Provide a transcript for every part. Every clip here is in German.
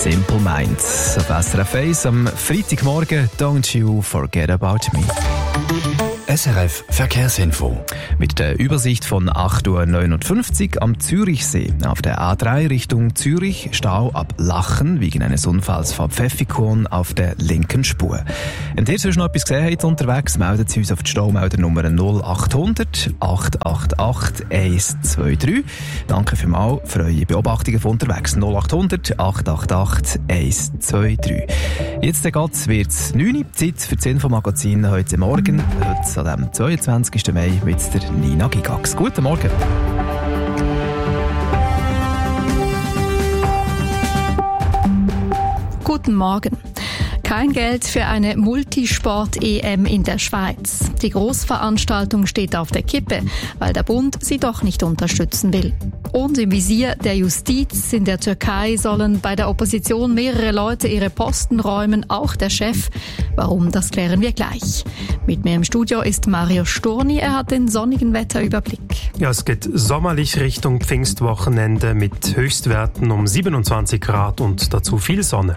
Simple Minds auf SRF 1 am Freitagmorgen. Don't you forget about me. SRF Verkehrsinfo. Mit der Übersicht von 8.59 Uhr am Zürichsee. Auf der A3 Richtung Zürich Stau ab Lachen wegen eines Unfalls vor Pfäffikon auf der linken Spur. Wenn ihr sonst noch etwas gesehen habt unterwegs, meldet Sie uns auf die Staumeldernummer 0800 888 123. Danke vielmals für eure Beobachtungen von unterwegs. 0800 888 123. Jetzt wird es 9 Uhr, Zeit für das Infomagazin heute Morgen. Heute an dem 22. Mai mit der Nina Gigax. Guten Morgen. Guten Morgen. Kein Geld für eine Multisport-EM in der Schweiz. Die Grossveranstaltung steht auf der Kippe, weil der Bund sie doch nicht unterstützen will. Und im Visier der Justiz in der Türkei sollen bei der Opposition mehrere Leute ihre Posten räumen, auch der Chef. Warum, das klären wir gleich. Mit mir im Studio ist Mario Storni. Er hat den sonnigen Wetterüberblick. Ja, es geht sommerlich Richtung Pfingstwochenende mit Höchstwerten um 27 Grad und dazu viel Sonne.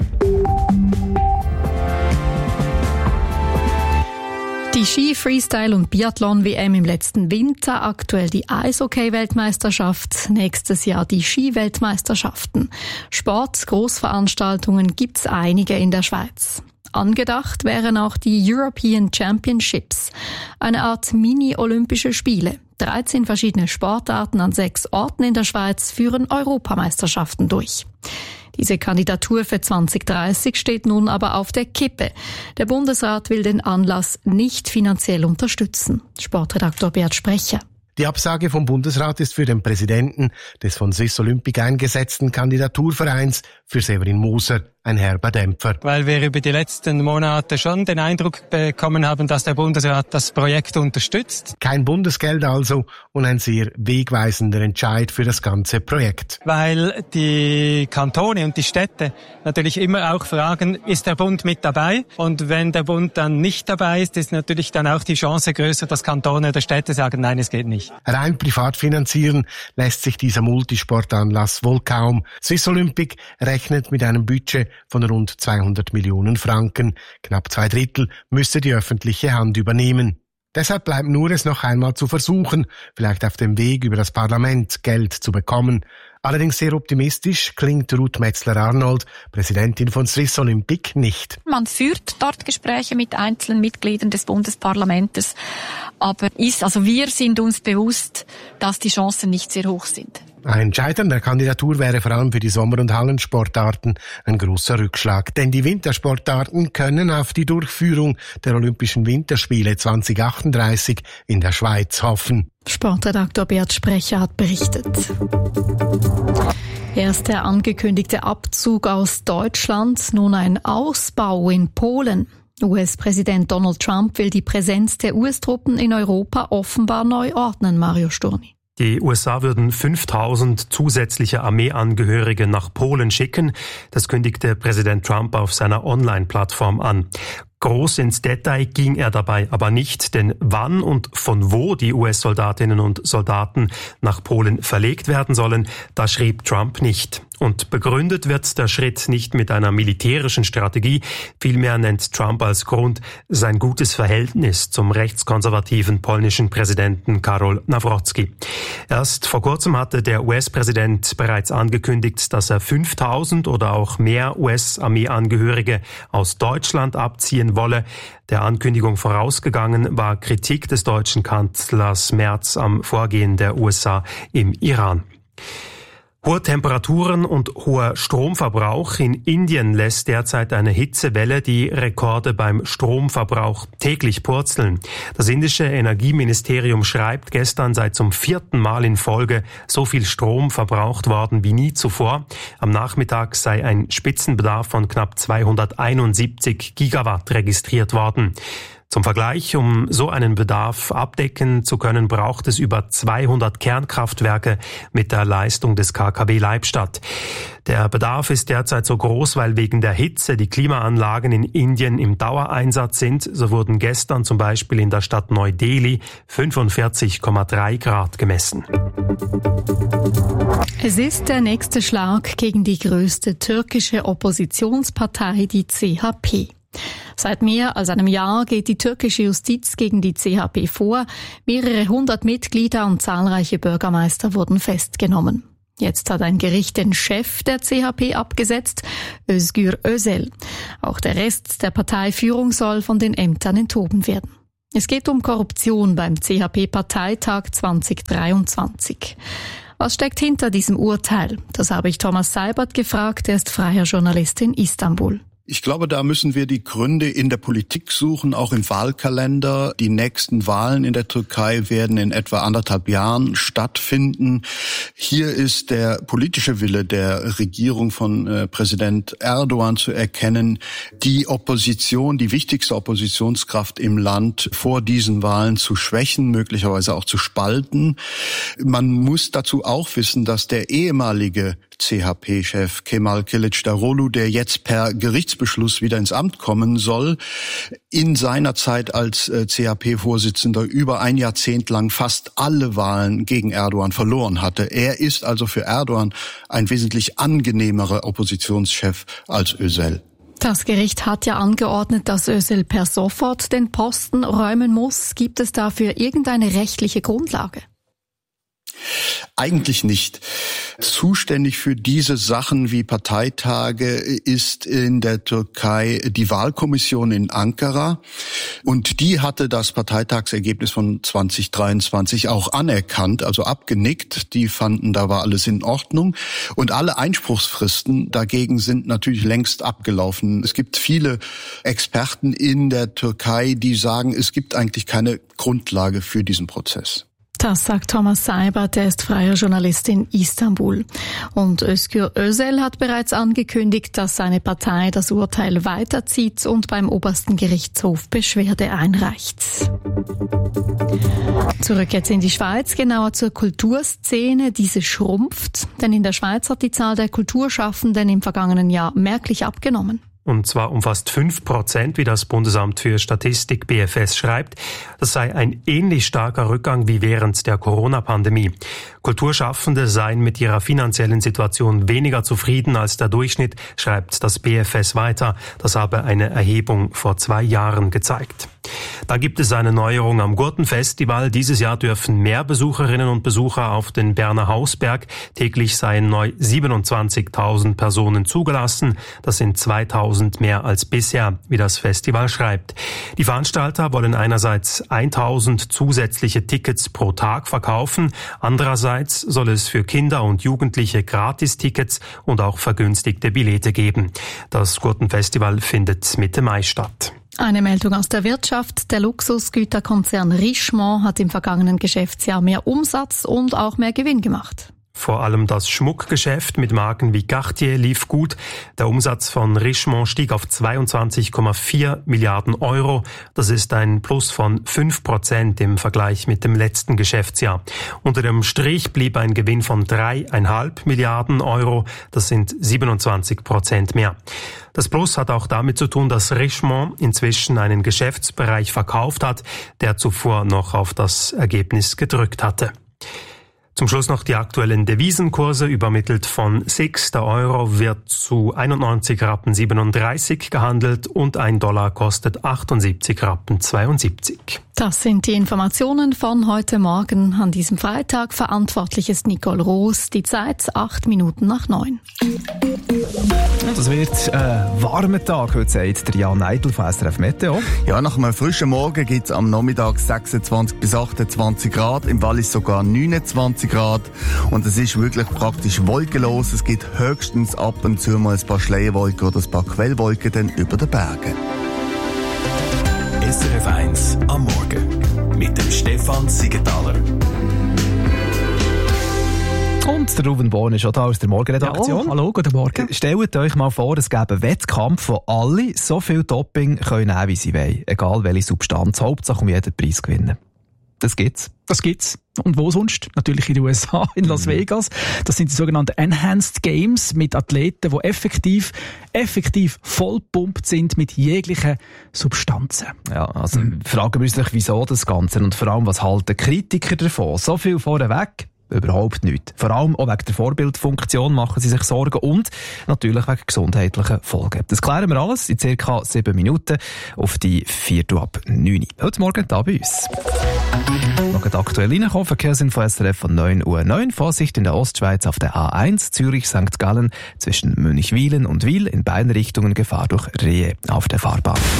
Die Ski-, Freestyle- und Biathlon-WM im letzten Winter, aktuell die Eishockey-Weltmeisterschaft, nächstes Jahr die Ski-Weltmeisterschaften. Sport-, Grossveranstaltungen gibt's einige in der Schweiz. Angedacht wären auch die European Championships, eine Art Mini-Olympische Spiele. 13 verschiedene Sportarten an 6 Orten in der Schweiz führen Europameisterschaften durch. Diese Kandidatur für 2030 steht nun aber auf der Kippe. Der Bundesrat will den Anlass nicht finanziell unterstützen. Sportredaktor Bert Sprecher. Die Absage vom Bundesrat ist für den Präsidenten des von Swiss Olympic eingesetzten Kandidaturvereins für Severin Moser ein herber Dämpfer. Weil wir über die letzten Monate schon den Eindruck bekommen haben, dass der Bundesrat das Projekt unterstützt. Kein Bundesgeld also und ein sehr wegweisender Entscheid für das ganze Projekt. Weil die Kantone und die Städte natürlich immer auch fragen, ist der Bund mit dabei? Und wenn der Bund dann nicht dabei ist, ist natürlich dann auch die Chance größer, dass Kantone oder Städte sagen, nein, es geht nicht. Rein privat finanzieren lässt sich dieser Multisportanlass wohl kaum. Swiss Olympic rechnet mit einem Budget von rund 200 Millionen Franken. Knapp 2/3 müsste die öffentliche Hand übernehmen. Deshalb bleibt nur es noch einmal zu versuchen, vielleicht auf dem Weg über das Parlament Geld zu bekommen. Allerdings sehr optimistisch klingt Ruth Metzler-Arnold, Präsidentin von Swiss Olympic, nicht. Man führt dort Gespräche mit einzelnen Mitgliedern des Bundesparlamentes, aber wir sind uns bewusst, dass die Chancen nicht sehr hoch sind. Ein Scheitern der Kandidatur wäre vor allem für die Sommer- und Hallensportarten ein großer Rückschlag. Denn die Wintersportarten können auf die Durchführung der Olympischen Winterspiele 2038 in der Schweiz hoffen. Sportredaktor Bert Sprecher hat berichtet. Erst der angekündigte Abzug aus Deutschland, nun ein Ausbau in Polen. US-Präsident Donald Trump will die Präsenz der US-Truppen in Europa offenbar neu ordnen, Mario Storni. Die USA würden 5.000 zusätzliche Armeeangehörige nach Polen schicken. Das kündigte Präsident Trump auf seiner Online-Plattform an. Groß ins Detail ging er dabei aber nicht, denn wann und von wo die US-Soldatinnen und Soldaten nach Polen verlegt werden sollen, das schrieb Trump nicht. Und begründet wird der Schritt nicht mit einer militärischen Strategie, vielmehr nennt Trump als Grund sein gutes Verhältnis zum rechtskonservativen polnischen Präsidenten Karol Nawrocki. Erst vor kurzem hatte der US-Präsident bereits angekündigt, dass er 5.000 oder auch mehr US-Armeeangehörige aus Deutschland abziehen wolle. Der Ankündigung vorausgegangen war Kritik des deutschen Kanzlers Merz am Vorgehen der USA im Iran. Hohe Temperaturen und hoher Stromverbrauch. In Indien lässt derzeit eine Hitzewelle die Rekorde beim Stromverbrauch täglich purzeln. Das indische Energieministerium schreibt, gestern sei zum 4. Mal in Folge so viel Strom verbraucht worden wie nie zuvor. Am Nachmittag sei ein Spitzenbedarf von knapp 271 Gigawatt registriert worden. Zum Vergleich, um so einen Bedarf abdecken zu können, braucht es über 200 Kernkraftwerke mit der Leistung des KKW Leibstadt. Der Bedarf ist derzeit so groß, weil wegen der Hitze die Klimaanlagen in Indien im Dauereinsatz sind. So wurden gestern zum Beispiel in der Stadt Neu-Delhi 45,3 Grad gemessen. Es ist der nächste Schlag gegen die größte türkische Oppositionspartei, die CHP. Seit mehr als einem Jahr geht die türkische Justiz gegen die CHP vor. Mehrere hundert Mitglieder und zahlreiche Bürgermeister wurden festgenommen. Jetzt hat ein Gericht den Chef der CHP abgesetzt, Özgür Özel. Auch der Rest der Parteiführung soll von den Ämtern enthoben werden. Es geht um Korruption beim CHP-Parteitag 2023. Was steckt hinter diesem Urteil? Das habe ich Thomas Seibert gefragt, er ist freier Journalist in Istanbul. Ich glaube, da müssen wir die Gründe in der Politik suchen, auch im Wahlkalender. Die nächsten Wahlen in der Türkei werden in etwa 1,5 Jahren stattfinden. Hier ist der politische Wille der Regierung von Präsident Erdogan zu erkennen, die Opposition, die wichtigste Oppositionskraft im Land vor diesen Wahlen zu schwächen, möglicherweise auch zu spalten. Man muss dazu auch wissen, dass der ehemalige CHP-Chef Kemal Kılıçdaroğlu, der jetzt per Gerichtsbeschluss wieder ins Amt kommen soll, in seiner Zeit als CHP-Vorsitzender über ein Jahrzehnt lang fast alle Wahlen gegen Erdogan verloren hatte. Er ist also für Erdogan ein wesentlich angenehmerer Oppositionschef als Özel. Das Gericht hat ja angeordnet, dass Özel per sofort den Posten räumen muss. Gibt es dafür irgendeine rechtliche Grundlage? Eigentlich nicht. Zuständig für diese Sachen wie Parteitage ist in der Türkei die Wahlkommission in Ankara. Und die hatte das Parteitagsergebnis von 2023 auch anerkannt, also abgenickt. Die fanden, da war alles in Ordnung. Und alle Einspruchsfristen dagegen sind natürlich längst abgelaufen. Es gibt viele Experten in der Türkei, die sagen, es gibt eigentlich keine Grundlage für diesen Prozess. Das sagt Thomas Seibert, der ist freier Journalist in Istanbul. Und Özgür Özel hat bereits angekündigt, dass seine Partei das Urteil weiterzieht und beim obersten Gerichtshof Beschwerde einreicht. Zurück jetzt in die Schweiz, genauer zur Kulturszene. Diese schrumpft, denn in der Schweiz hat die Zahl der Kulturschaffenden im vergangenen Jahr merklich abgenommen. Und zwar um fast 5%, wie das Bundesamt für Statistik BFS schreibt. Das sei ein ähnlich starker Rückgang wie während der Corona-Pandemie. Kulturschaffende seien mit ihrer finanziellen Situation weniger zufrieden als der Durchschnitt, schreibt das BFS weiter. Das habe eine Erhebung vor 2 Jahren gezeigt. Da gibt es eine Neuerung am Gurtenfestival. Dieses Jahr dürfen mehr Besucherinnen und Besucher auf den Berner Hausberg. Täglich seien neu 27.000 Personen zugelassen. Das sind 2.000 mehr als bisher, wie das Festival schreibt. Die Veranstalter wollen einerseits 1.000 zusätzliche Tickets pro Tag verkaufen. Andererseits soll es für Kinder und Jugendliche Gratistickets und auch vergünstigte Billette geben. Das Gurtenfestival findet Mitte Mai statt. Eine Meldung aus der Wirtschaft. Der Luxusgüterkonzern Richemont hat im vergangenen Geschäftsjahr mehr Umsatz und auch mehr Gewinn gemacht. Vor allem das Schmuckgeschäft mit Marken wie Cartier lief gut. Der Umsatz von Richemont stieg auf 22,4 Milliarden Euro. Das ist ein Plus von 5% im Vergleich mit dem letzten Geschäftsjahr. Unter dem Strich blieb ein Gewinn von 3,5 Milliarden Euro. Das sind 27% mehr. Das Plus hat auch damit zu tun, dass Richemont inzwischen einen Geschäftsbereich verkauft hat, der zuvor noch auf das Ergebnis gedrückt hatte. Zum Schluss noch die aktuellen Devisenkurse, übermittelt von SIX. Der Euro wird zu 91,37 Rappen gehandelt und $1 kostet 78,72 Rappen. Das sind die Informationen von heute Morgen. An diesem Freitag verantwortlich ist Nicole Roos. Die Zeit 8:08. Das wird ein warmer Tag, heute sagt der Jan Neidl von SRF Meteo. Ja, nach einem frischen Morgen gibt es am Nachmittag 26 bis 28 Grad, im Wallis sogar 29 Grad. Und es ist wirklich praktisch wolkenlos. Es gibt höchstens ab und zu mal ein paar Schleierwolken oder ein paar Quellwolken dann über den Bergen. SRF 1 am Morgen mit dem Stefan Siegenthaler. Und der Ruben Born ist auch da aus der Morgenredaktion. Ja, hallo, guten Morgen. Stellt euch mal vor, es gäbe einen Wettkampf, wo alle so viel Doping können nehmen, wie sie wollen. Egal welche Substanz. Hauptsache um jeden Preis gewinnen. Das gibt's. Das gibt's. Und wo sonst? Natürlich in den USA, in Las Vegas. Das sind die sogenannten Enhanced Games mit Athleten, die effektiv vollpumpt sind mit jeglichen Substanzen. Ja, also fragen wir uns natürlich, wieso das Ganze und vor allem, was halten Kritiker davon? So viel vorweg? Überhaupt nicht. Vor allem auch wegen der Vorbildfunktion machen sie sich Sorgen und natürlich wegen gesundheitlichen Folgen. Das klären wir alles in ca. 7 Minuten auf die 8:45. Heute Morgen da bei uns. Noch aktuell reinkommen, Verkehrsinfo SRF von 9:09 Uhr. Vorsicht in der Ostschweiz auf der A1 Zürich-St. Gallen zwischen Münchwilen und Wil in beiden Richtungen Gefahr durch Rehe auf der Fahrbahn.